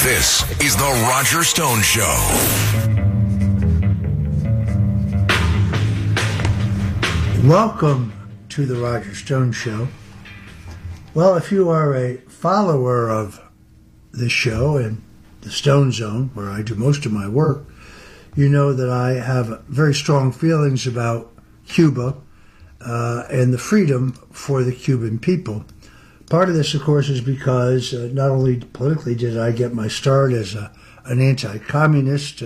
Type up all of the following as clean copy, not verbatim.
This is The Roger Stone Show. Welcome to The Roger Stone Show. Well, if you are a follower of this show and the Stone Zone, where I do most of my work, you know that I have very strong feelings about Cuba and the freedom for the Cuban people. Part of this, of course, is because not only politically did I get my start as an anti-communist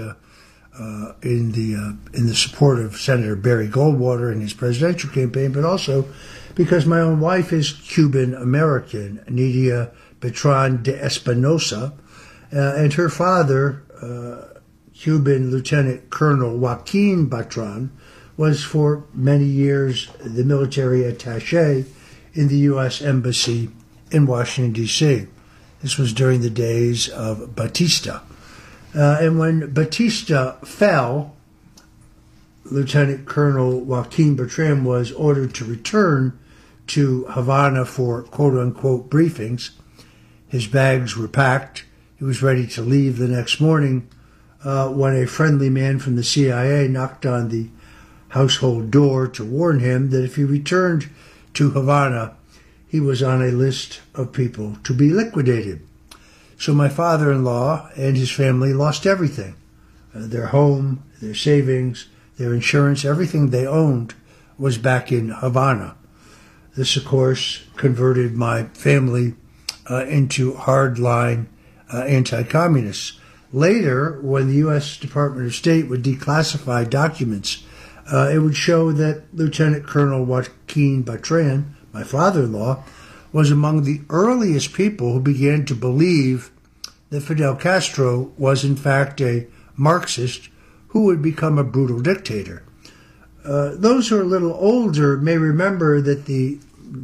in the support of Senator Barry Goldwater in his presidential campaign, but also because my own wife is Cuban-American, Nidia Beltran de Espinosa, and her father, Cuban Lieutenant Colonel Joaquin Beltran, was for many years the military attaché in the U.S. Embassy in Washington, D.C. This was during the days of Batista. And when Batista fell, Lieutenant Colonel Joaquin Beltran was ordered to return to Havana for quote-unquote briefings. His bags were packed. He was ready to leave the next morning when a friendly man from the CIA knocked on the household door to warn him that if he returned to Havana, he was on a list of people to be liquidated. So my father-in-law and his family lost everything. Their home, their savings, their insurance, everything they owned was back in Havana. This, of course, converted my family into hardline anti-communists. Later, when the U.S. Department of State would declassify documents, it would show that Lieutenant Colonel Joaquin Beltran, my father-in-law, was among the earliest people who began to believe that Fidel Castro was in fact a Marxist who would become a brutal dictator. Those who are a little older may remember that the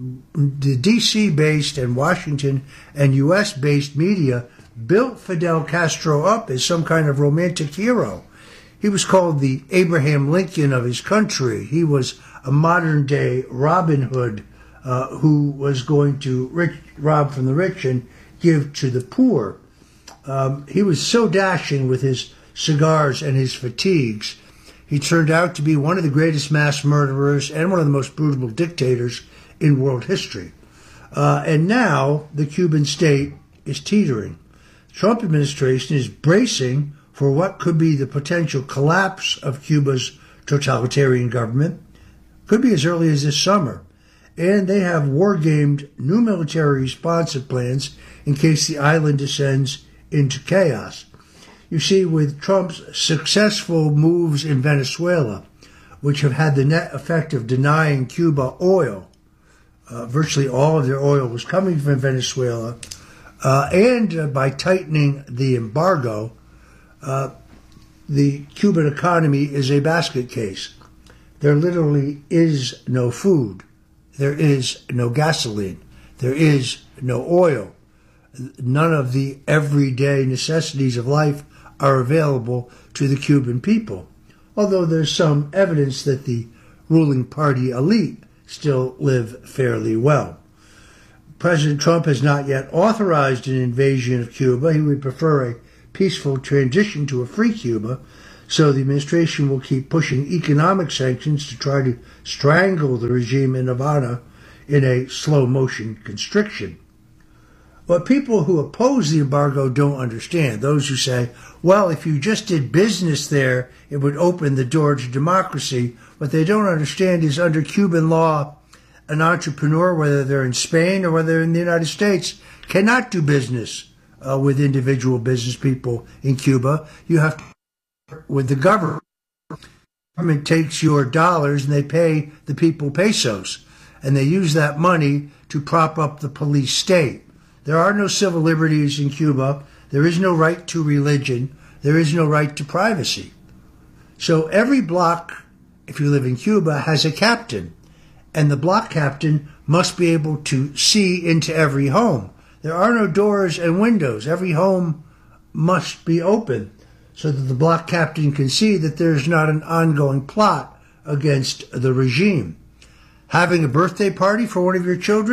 D.C.-based and Washington and U.S.-based media built Fidel Castro up as some kind of romantic hero. He was called the Abraham Lincoln of his country. He was a modern-day Robin Hood who was going to rob from the rich and give to the poor. He was so dashing with his cigars and his fatigues. He turned out to be one of the greatest mass murderers and one of the most brutal dictators in world history. And now the Cuban state is teetering. The Trump administration is bracing for what could be the potential collapse of Cuba's totalitarian government. Could be as early as this summer. And they have war-gamed new military responsive plans in case the island descends into chaos. You see, with Trump's successful moves in Venezuela, which have had the net effect of denying Cuba oil, virtually all of their oil was coming from Venezuela, and by tightening the embargo, the Cuban economy is a basket case. There literally is no food. There is no gasoline. There is no oil. None of the everyday necessities of life are available to the Cuban people, although there's some evidence that the ruling party elite still live fairly well. President Trump has not yet authorized an invasion of Cuba. He would prefer a peaceful transition to a free Cuba, so the administration will keep pushing economic sanctions to try to strangle the regime in Havana in a slow-motion constriction. What people who oppose the embargo don't understand, those who say, well, if you just did business there, it would open the door to democracy. What they don't understand is under Cuban law, an entrepreneur, whether they're in Spain or whether they're in the United States, cannot do business with individual business people in Cuba. You have to work with the government. The government takes your dollars and they pay the people pesos, and they use that money to prop up the police state. There are no civil liberties in Cuba. There is no right to religion. There is no right to privacy. So every block, if you live in Cuba, has a captain, and the block captain must be able to see into every home. There are no doors and windows. Every home must be open so that the block captain can see that there's not an ongoing plot against the regime. Having a birthday party for one of your children,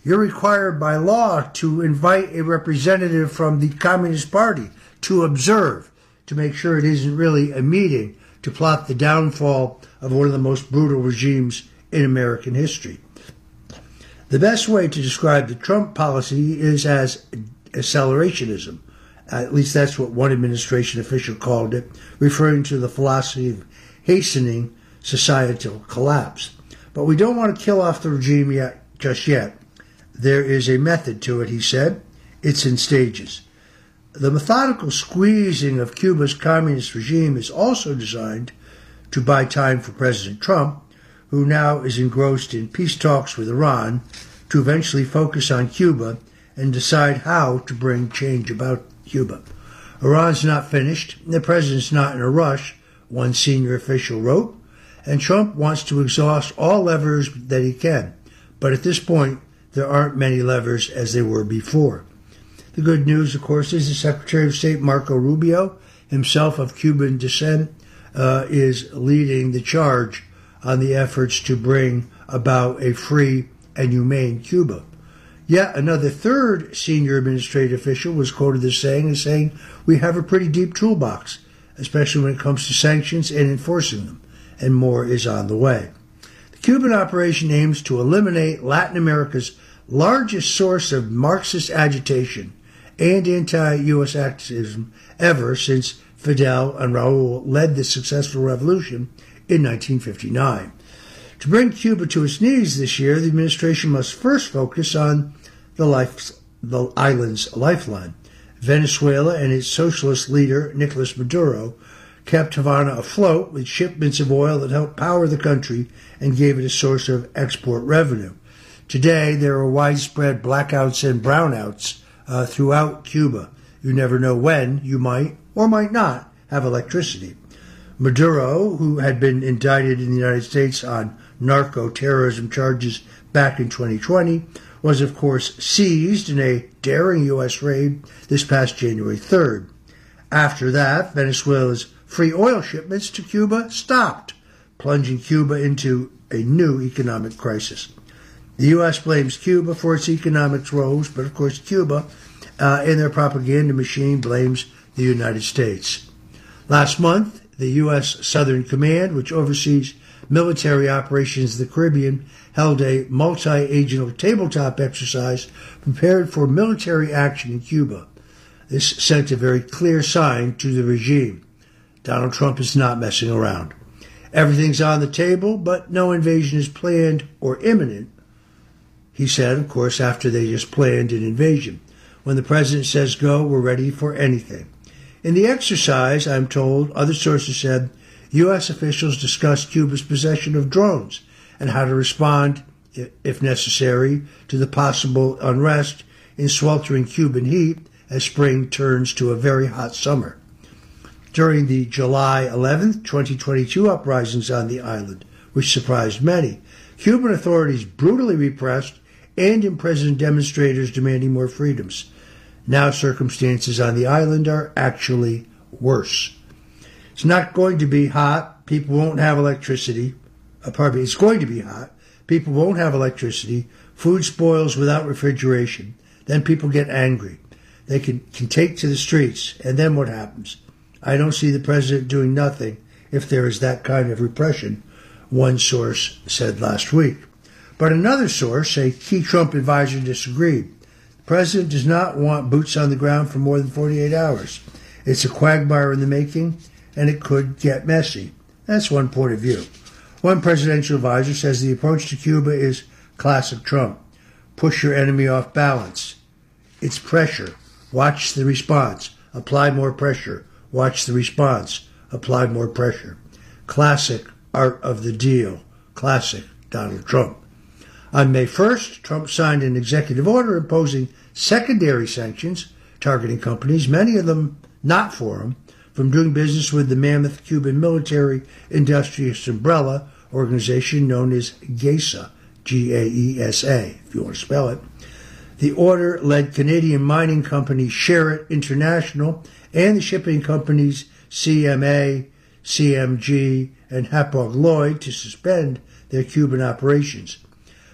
you're required by law to invite a representative from the Communist Party to observe, to make sure it isn't really a meeting to plot the downfall of one of the most brutal regimes in American history. The best way to describe the Trump policy is as accelerationism. At least that's what one administration official called it, referring to the philosophy of hastening societal collapse. But we don't want to kill off the regime just yet. There is a method to it, he said. It's in stages. The methodical squeezing of Cuba's communist regime is also designed to buy time for President Trump, who now is engrossed in peace talks with Iran, to eventually focus on Cuba and decide how to bring change about Cuba. Iran's not finished, and the president's not in a rush, one senior official wrote, and Trump wants to exhaust all levers that he can. But at this point, there aren't many levers as there were before. The good news, of course, is the Secretary of State Marco Rubio, himself of Cuban descent, is leading the charge on the efforts to bring about a free and humane Cuba. Yet another third senior administrative official was quoted as saying, we have a pretty deep toolbox, especially when it comes to sanctions and enforcing them, and more is on the way. The Cuban operation aims to eliminate Latin America's largest source of Marxist agitation and anti-U.S. activism ever since Fidel and Raul led the successful revolution in 1959. To bring Cuba to its knees this year, the administration must first focus on the island's lifeline. Venezuela and its socialist leader, Nicolas Maduro, kept Havana afloat with shipments of oil that helped power the country and gave it a source of export revenue. Today, there are widespread blackouts and brownouts throughout Cuba. You never know when you might or might not have electricity. Maduro, who had been indicted in the United States on narco-terrorism charges back in 2020, was of course seized in a daring U.S. raid this past January 3rd. After that, Venezuela's free oil shipments to Cuba stopped, plunging Cuba into a new economic crisis. The U.S. blames Cuba for its economic woes, but of course Cuba, in their propaganda machine, blames the United States. Last month, the U.S. Southern Command, which oversees military operations in the Caribbean, held a multi-agency tabletop exercise prepared for military action in Cuba. This sent a very clear sign to the regime. Donald Trump is not messing around. Everything's on the table, but no invasion is planned or imminent, he said, of course, after they just planned an invasion. When the president says go, we're ready for anything. In the exercise, I'm told, other sources said, U.S. officials discussed Cuba's possession of drones and how to respond, if necessary, to the possible unrest in sweltering Cuban heat as spring turns to a very hot summer. During the July 11, 2022 uprisings on the island, which surprised many, Cuban authorities brutally repressed and imprisoned demonstrators demanding more freedoms. Now circumstances on the island are actually worse. It's not going to be hot. People won't have electricity. It's going to be hot. People won't have electricity. Food spoils without refrigeration. Then people get angry. They can take to the streets. And then what happens? I don't see the president doing nothing if there is that kind of repression, one source said last week. But another source, a key Trump advisor, disagreed. The president does not want boots on the ground for more than 48 hours. It's a quagmire in the making, and it could get messy. That's one point of view. One presidential advisor says the approach to Cuba is classic Trump. Push your enemy off balance. It's pressure. Watch the response. Apply more pressure. Watch the response. Apply more pressure. Classic art of the deal. Classic Donald Trump. On May 1st, Trump signed an executive order imposing secondary sanctions targeting companies, many of them not for him, from doing business with the mammoth Cuban military industrious umbrella organization known as GAESA, G-A-E-S-A, if you want to spell it. The order led Canadian mining company Sherritt International and the shipping companies CMA, CMG, and Hapag-Lloyd to suspend their Cuban operations.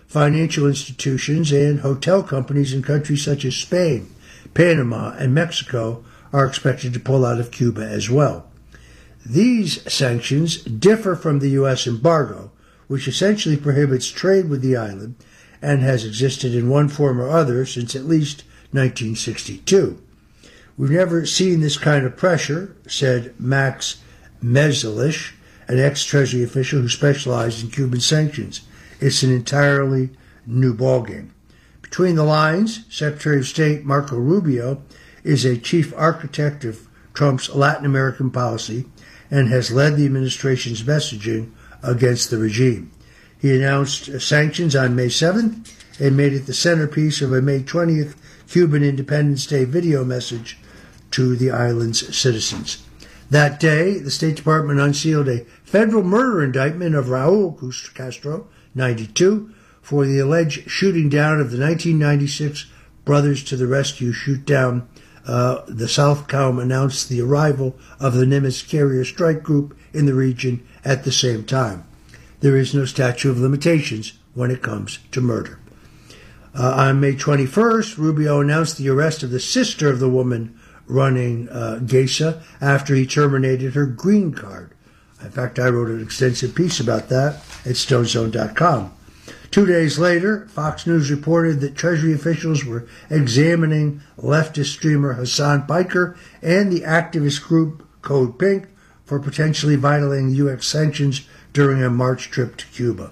financial institutions and hotel companies in countries such as Spain, Panama, and Mexico are expected to pull out of Cuba as well. These sanctions differ from the U.S. embargo, which essentially prohibits trade with the island and has existed in one form or other since at least 1962. We've never seen this kind of pressure, said Max Meselish, an ex-Treasury official who specialized in Cuban sanctions. It's an entirely new ballgame. Between the lines, Secretary of State Marco Rubio is a chief architect of Trump's Latin American policy and has led the administration's messaging against the regime. He announced sanctions on May 7th and made it the centerpiece of a May 20th Cuban Independence Day video message to the island's citizens. That day, the State Department unsealed a federal murder indictment of Raul Castro, 92, for the alleged shooting down of the 1996 Brothers to the Rescue shoot-down. The Southcom announced the arrival of the Nimitz carrier strike group in the region at the same time. There is no statute of limitations when it comes to murder. On May 21st, Rubio announced the arrest of the sister of the woman running Geisa after he terminated her green card. In fact, I wrote an extensive piece about that at StoneZone.com. 2 days later, Fox News reported that Treasury officials were examining leftist streamer Hassan Piker and the activist group Code Pink for potentially violating U.S. sanctions during a March trip to Cuba.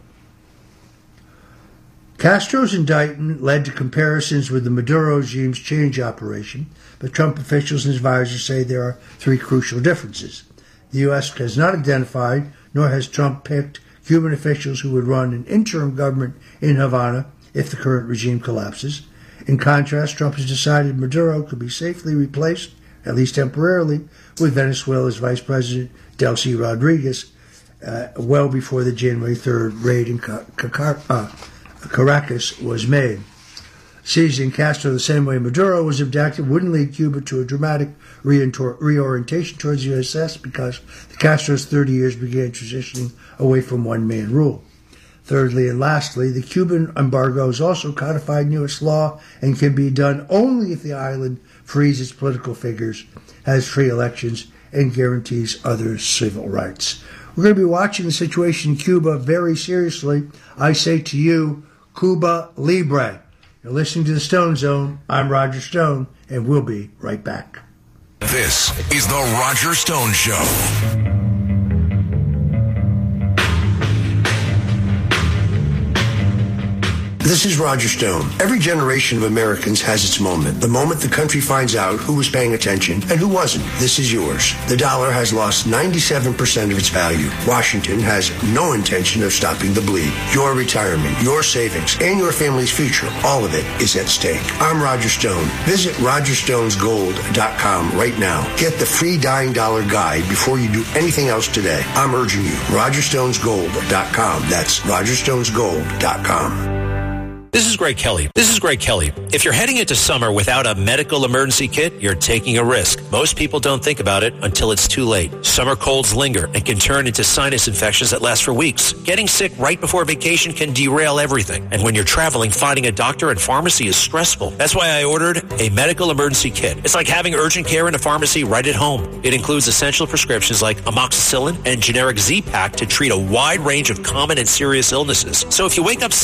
Castro's indictment led to comparisons with the Maduro regime's change operation, but Trump officials and advisors say there are three crucial differences. The U.S. has not identified, nor has Trump picked, Cuban officials who would run an interim government in Havana if the current regime collapses. In contrast, Trump has decided Maduro could be safely replaced, at least temporarily, with Venezuela's Vice President Delcy Rodriguez well before the January 3rd raid in Caracas was made. Seizing Castro the same way Maduro was abducted wouldn't lead Cuba to a dramatic reorientation towards the USS because the Castro's 30 years began transitioning away from one-man rule. Thirdly and lastly, the Cuban embargo is also codified in U.S. law and can be done only if the island frees its political figures, has free elections, and guarantees other civil rights. We're going to be watching the situation in Cuba very seriously. I say to you, Cuba Libre. You're listening to the Stone Zone. I'm Roger Stone, and we'll be right back. This is the Roger Stone Show. This is Roger Stone. Every generation of Americans has its moment. The moment the country finds out who was paying attention and who wasn't. This is yours. The dollar has lost 97% of its value. Washington has no intention of stopping the bleed. Your retirement, your savings, and your family's future, all of it is at stake. I'm Roger Stone. Visit RogerStonesGold.com right now. Get the free Dying Dollar Guide before you do anything else today. I'm urging you. RogerStonesGold.com. That's RogerStonesGold.com. This is Greg Kelly. If you're heading into summer without a medical emergency kit, you're taking a risk. Most people don't think about it until it's too late. Summer colds linger and can turn into sinus infections that last for weeks. Getting sick right before vacation can derail everything. And when you're traveling, finding a doctor and pharmacy is stressful. That's why I ordered a medical emergency kit. It's like having urgent care in a pharmacy right at home. It includes essential prescriptions like amoxicillin and generic Z-Pak to treat a wide range of common and serious illnesses. So if you wake up